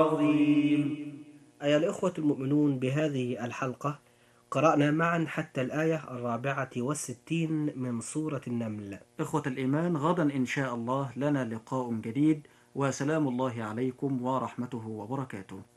عظيم. أيها الإخوة المؤمنون، بهذه الحلقة قرأنا معا حتى الآية 64 من سورة النمل. إخوة الإيمان، غدا إن شاء الله لنا لقاء جديد، وسلام الله عليكم ورحمته وبركاته.